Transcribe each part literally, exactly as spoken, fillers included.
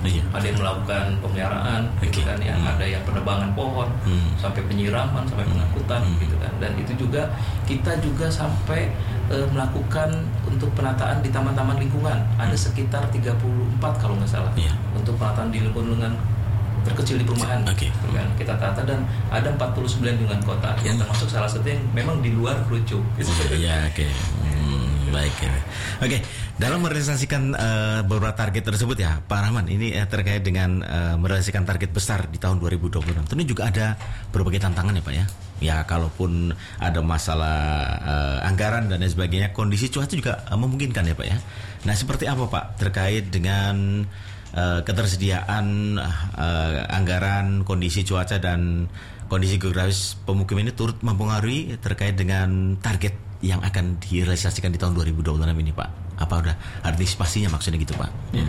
Iya. Ada yang melakukan pemeliharaan, Okay. gitu kan, yang Hmm. ada yang penebangan pohon, Hmm. sampai penyiraman, sampai Hmm. pengangkutan, Hmm. gitu kan. Dan itu juga kita juga sampai eh, melakukan untuk penataan di taman-taman lingkungan. Ada sekitar tiga puluh empat kalau nggak salah Iya. untuk penataan di lingkungan terkecil di perumahan. Okay. Gitu kan. Kita tata dan ada empat puluh sembilan lingkungan kota yang termasuk salah satu yang memang di luar Krucuk. Gitu. Ya, oke. Hmm, baik. Ya. Oke, dalam merealisasikan uh, beberapa target tersebut ya, Pak Rahman, ini uh, terkait dengan uh, merealisasikan target besar di tahun dua ribu dua puluh enam. Tentu juga ada berbagai tantangan ya, Pak ya. Ya, kalaupun ada masalah uh, anggaran dan lain sebagainya, kondisi cuaca juga uh, memungkinkan ya, Pak ya. Nah, seperti apa, Pak, terkait dengan Uh, ketersediaan uh, anggaran, kondisi cuaca dan kondisi geografis pemukiman ini turut mempengaruhi terkait dengan target yang akan direalisasikan di tahun dua ribu dua puluh enam ini, Pak? Apa udah antisipasinya maksudnya gitu, Pak? Ya.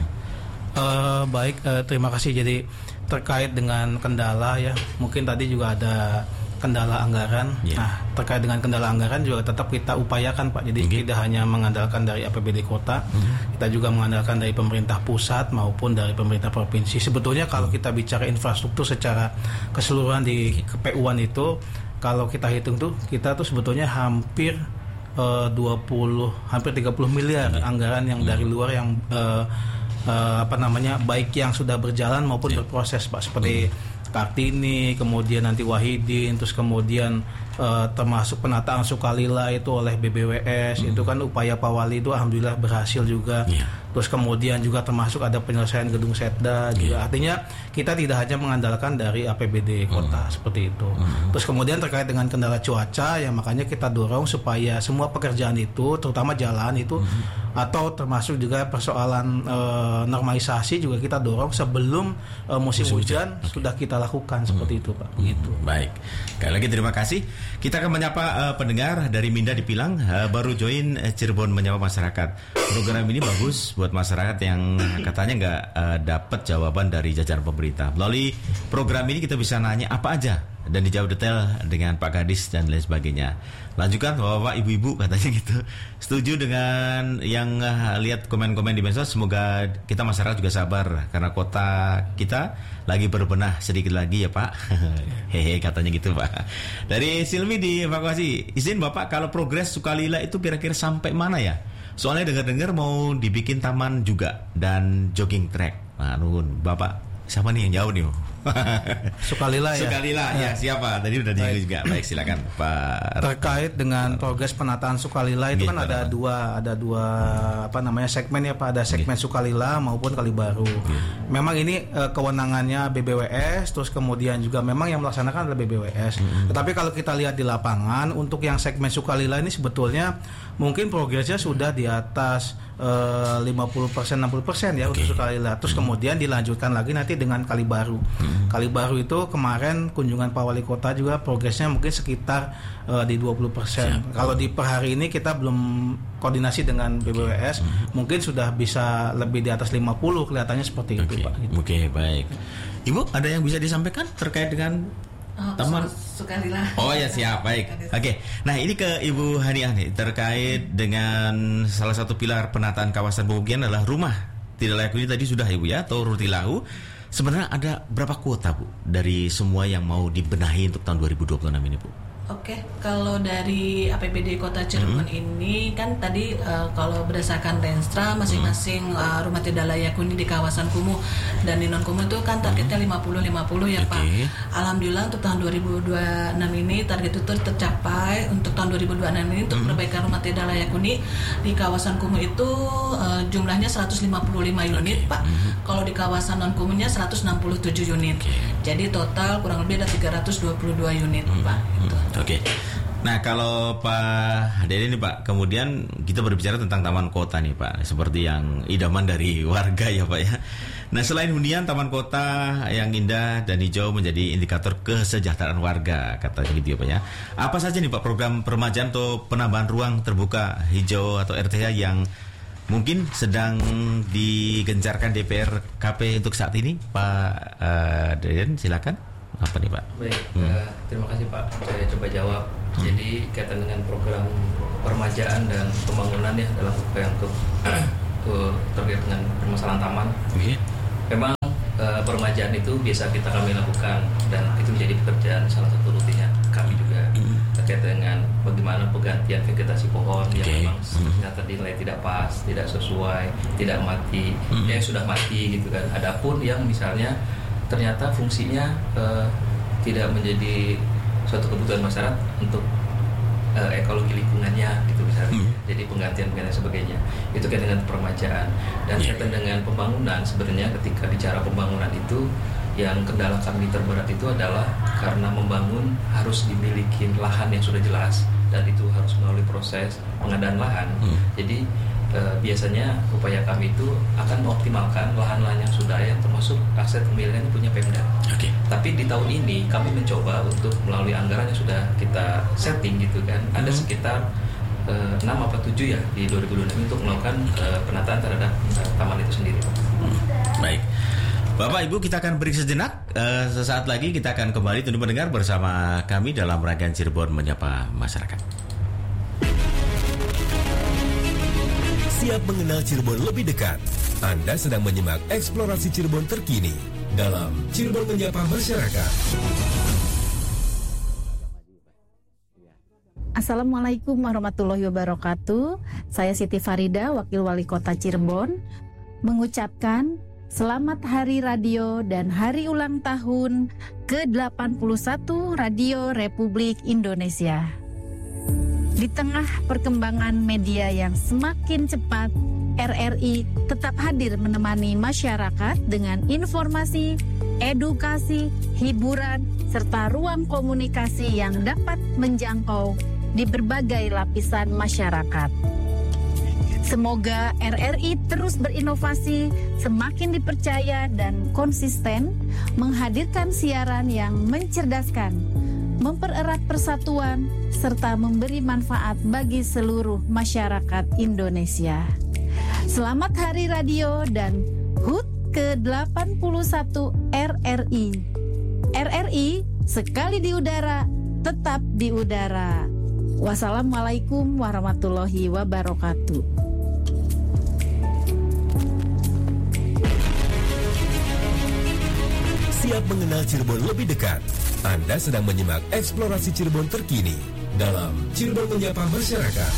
Uh, baik, uh, terima kasih. Jadi terkait dengan kendala ya, mungkin tadi juga ada kendala anggaran. Yeah. Nah, terkait dengan kendala anggaran juga tetap kita upayakan, Pak. Jadi Okay. tidak hanya mengandalkan dari A P B D kota, mm-hmm. kita juga mengandalkan dari pemerintah pusat maupun dari pemerintah provinsi. Sebetulnya kalau kita bicara infrastruktur secara keseluruhan di K P U-an itu, kalau kita hitung tuh kita tuh sebetulnya hampir uh, dua puluh hampir tiga puluh miliar yeah. anggaran yang yeah. dari luar yang uh, uh, apa namanya baik yang sudah berjalan maupun yeah. berproses, Pak, seperti yeah. Kartini, kemudian nanti Wahidin, terus kemudian uh, termasuk penataan Sukalila itu oleh B B W S, hmm. itu kan upaya Pak Wali itu alhamdulillah berhasil juga. Yeah. Terus kemudian juga termasuk ada penyelesaian gedung Setda juga. Yeah. Artinya kita tidak hanya mengandalkan dari A P B D kota hmm. seperti itu. Hmm. Terus kemudian terkait dengan kendala cuaca ya makanya kita dorong supaya semua pekerjaan itu terutama jalan itu hmm. atau termasuk juga persoalan uh, normalisasi juga kita dorong sebelum uh, musim, musim hujan, hujan. Okay. sudah kita lakukan hmm. seperti itu, Pak. Begitu. Hmm. Baik. Sekali lagi terima kasih. Kita akan menyapa uh, pendengar dari Minda di Pilang, uh, baru join uh, Cirebon menyapa masyarakat. Program ini bagus buat masyarakat yang katanya nggak uh, dapat jawaban dari jajaran pemerintah. Melalui program ini kita bisa nanya apa aja dan dijawab detail dengan Pak Kadis dan lain sebagainya. Lanjutkan Bapak ibu-ibu katanya gitu. Setuju dengan yang uh, lihat komen-komen di medsos. Semoga kita masyarakat juga sabar karena kota kita lagi berbenah sedikit lagi ya, Pak. Hehe katanya gitu, Pak. Dari Silmi di evakuasi. Izin Bapak, kalau progres Sukalila itu kira-kira sampai mana ya? Soalnya dengar-dengar mau dibikin taman juga dan jogging track. Nah, nuhun Bapak, siapa nih yang jauh nih? Sukalila ya. Sukalila ya, siapa? Tadi udah diingat juga. Baik, silakan Pak. Terkait dengan progres penataan Sukalila itu gitu, kan ada dua ada dua apa namanya segmen ya, Pak. Ada segmen gitu. Sukalila maupun Kalibaru. Gitu. Memang ini uh, kewenangannya B B W S, terus kemudian juga memang yang melaksanakan adalah B B W S. Mm-hmm. Tetapi kalau kita lihat di lapangan untuk yang segmen Sukalila ini sebetulnya mungkin progresnya sudah di atas uh, lima puluh persen enam puluh persen ya okay. untuk Sukalila. Terus mm-hmm. kemudian dilanjutkan lagi nanti dengan Kalibaru. Mm-hmm. Kalibaru itu kemarin kunjungan Pak Wali Kota juga progresnya mungkin sekitar uh, di dua puluh persen. Kalau di per hari ini kita belum koordinasi dengan B B W S, mm-hmm. mungkin sudah bisa lebih di atas lima puluh kelihatannya seperti okay. itu, Pak. Gitu. Oke, okay, baik. Ibu, ada yang bisa disampaikan terkait dengan oh, Taman Sukalila? Oh ya, siap, baik. Oke. Okay. Nah, ini ke Ibu Haniah nih terkait dengan salah satu pilar penataan kawasan pemukiman adalah rumah tidak layak huni tadi sudah Ibu ya, atau Rutilahu. Sebenarnya ada berapa kuota, Bu, dari semua yang mau dibenahi untuk tahun dua ribu dua puluh enam ini, Bu? Oke, kalau dari A P B D Kota Cirebon hmm. ini kan tadi uh, kalau berdasarkan Renstra masing-masing hmm. uh, rumah tidak layak huni di kawasan kumuh dan di non kumuh itu kan targetnya lima puluh lima puluh ya, okay. Pak. Alhamdulillah untuk tahun dua ribu dua puluh enam ini target itu tercapai. Untuk tahun dua ribu dua puluh enam ini untuk hmm. perbaikan rumah tidak layak huni di kawasan kumuh itu uh, jumlahnya seratus lima puluh lima unit, okay. Pak. Hmm. Kalau di kawasan non kumuhnya seratus enam puluh tujuh unit. Okay. Jadi total kurang lebih ada tiga ratus dua puluh dua unit, hmm. Pak. Gitu. Oke, okay. Nah kalau Pak Dede nih Pak, kemudian kita berbicara tentang taman kota nih Pak, seperti yang idaman dari warga ya Pak ya. Nah selain hunian, taman kota yang indah dan hijau menjadi indikator kesejahteraan warga, katanya gitu ya Pak ya. Apa saja nih Pak program peremajaan atau penambahan ruang terbuka hijau atau R T H yang mungkin sedang digencarkan D P R K P untuk saat ini, Pak uh, Deden, silakan. Apa nih Pak? Baik, hmm. uh, terima kasih Pak. Saya coba jawab. Hmm. Jadi kaitan dengan program permajaan dan pembangunan ya dalam upaya untuk uh, terkait dengan permasalahan taman. Okay. Memang peremajaan itu biasa kita kami lakukan dan itu menjadi pekerjaan salah satu rutinnya kami juga hmm. terkait dengan bagaimana penggantian vegetasi pohon okay. yang memang ternyata dinilai tidak pas, tidak sesuai, tidak mati, hmm. yang sudah mati gitu kan. Adapun yang misalnya ternyata fungsinya uh, tidak menjadi suatu kebutuhan masyarakat untuk uh, ekologi lingkungannya gitu misalnya. Hmm. Jadi penggantian dan sebagainya itu kaitan dengan peremajaan dan yeah. kaitan dengan pembangunan. Sebenarnya ketika bicara pembangunan itu yang kendala kami terberat itu adalah karena membangun harus dimiliki lahan yang sudah jelas dan itu harus melalui proses pengadaan lahan. Hmm. Jadi e, biasanya upaya kami itu akan mengoptimalkan lahan-lahan yang sudah yang termasuk aset pemilikan yang punya Pemda. Okay. Tapi di tahun ini kami mencoba untuk melalui anggaran yang sudah kita setting gitu kan. Hmm. Ada sekitar enam apa tujuh ya di dua ribu dua puluh enam untuk melakukan uh, penataan terhadap uh, taman itu sendiri. Hmm, baik, Bapak Ibu, kita akan break sejenak. Uh, sesaat lagi kita akan kembali untuk mendengar bersama kami dalam rangkaian Cirebon Menyapa Masyarakat. Siap mengenal Cirebon lebih dekat. Anda sedang menyimak eksplorasi Cirebon terkini dalam Cirebon Menyapa Masyarakat. Assalamualaikum warahmatullahi wabarakatuh. Saya Siti Farida, Wakil Wali Kota Cirebon, mengucapkan selamat Hari Radio dan Hari Ulang Tahun ke delapan puluh satu Radio Republik Indonesia. Di tengah perkembangan media yang semakin cepat, R R I tetap hadir menemani masyarakat dengan informasi, edukasi, hiburan, serta ruang komunikasi yang dapat menjangkau di berbagai lapisan masyarakat. Semoga R R I terus berinovasi, semakin dipercaya dan konsisten menghadirkan siaran yang mencerdaskan, mempererat persatuan, serta memberi manfaat bagi seluruh masyarakat Indonesia. Selamat Hari Radio dan H U T ke delapan puluh satu R R I. R R I sekali di udara, tetap di udara. Wassalamualaikum warahmatullahi wabarakatuh. Siap mengenal Cirebon lebih dekat. Anda sedang menyimak eksplorasi Cirebon terkini dalam Cirebon Menyapa Masyarakat.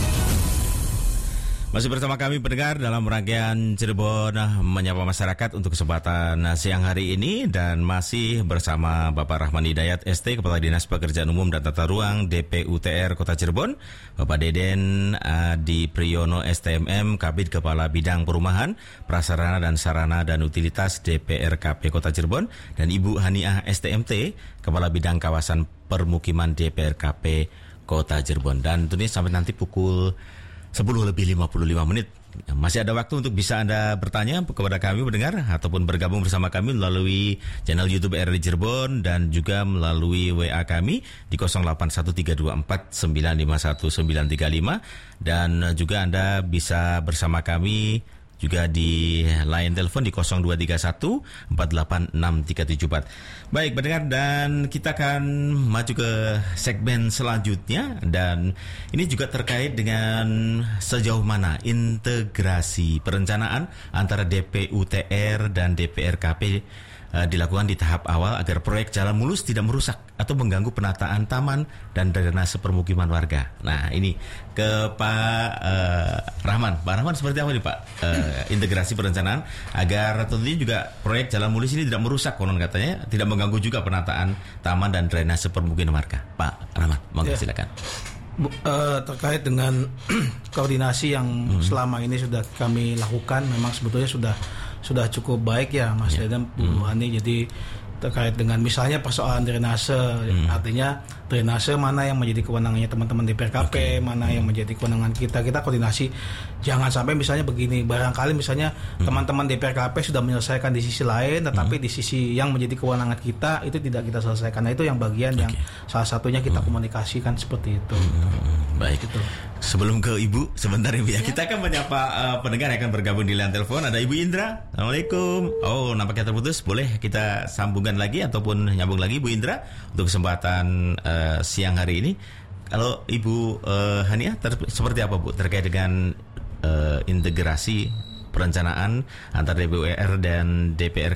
Masih bersama kami pendengar dalam rangkaian Cirebon Menyapa Masyarakat untuk kesempatan siang hari ini, dan masih bersama Bapak Rahman Hidayat S T, Kepala Dinas Pekerjaan Umum dan Tata Ruang D P U T R Kota Cirebon, Bapak Deden Adi Priyono S T M M, Kabid Kepala Bidang Perumahan, Prasarana dan Sarana dan Utilitas D P R K P Kota Cirebon, dan Ibu Haniah S T M T, Kepala Bidang Kawasan Permukiman D P R K P Kota Cirebon. Dan tentunya sampai nanti pukul sepuluh lebih lima puluh lima menit. Masih ada waktu untuk bisa Anda bertanya kepada kami mendengar ataupun bergabung bersama kami melalui channel YouTube R R I Cirebon dan juga melalui W A kami di nol delapan satu tiga dua empat sembilan lima satu sembilan tiga lima, dan juga Anda bisa bersama kami juga di line telepon di nol dua tiga satu empat delapan enam tiga tujuh empat. Baik pendengar, dan kita akan maju ke segmen selanjutnya, dan ini juga terkait dengan sejauh mana integrasi perencanaan antara D P U T R dan D P R K P uh, dilakukan di tahap awal agar proyek jalan mulus tidak merusak atau mengganggu penataan taman dan drainase permukiman warga. Nah ini ke Pak uh, Rahman. Pak Rahman, seperti apa nih Pak uh, integrasi perencanaan agar tentunya juga proyek jalan mulus ini tidak merusak, konon katanya tidak mengganggu juga penataan taman dan drainase permukiman warga. Pak Rahman, monggo ya. Silakan. Bu, uh, terkait dengan koordinasi yang hmm. selama ini sudah kami lakukan, memang sebetulnya sudah sudah cukup baik ya Mas yeah. Dedan, Bu hmm. Hani. Jadi terkait dengan misalnya persoalan drainase, hmm. artinya drainase mana yang menjadi kewenangannya teman-teman D P R K P, okay. mana yang menjadi kewenangan kita, kita koordinasi. Jangan sampai misalnya begini, barangkali misalnya hmm. teman-teman D P R K P sudah menyelesaikan di sisi lain, tetapi hmm. di sisi yang menjadi kewenangan kita itu tidak kita selesaikan. Nah itu yang bagian okay. yang salah satunya kita hmm. komunikasikan seperti itu. Hmm. Baik. Gitu. Sebelum ke Ibu, sebentar Ibu ya, kita akan menyapa uh, pendengar yang akan bergabung di line telepon. Ada Ibu Indra. Assalamualaikum. Oh, nampaknya terputus. Boleh kita sambungkan lagi ataupun nyambung lagi Bu Indra untuk kesempatan uh, siang hari ini. Kalau Ibu uh, Haniah ter- seperti apa Bu terkait dengan uh, integrasi perencanaan antara D P U R dan D P R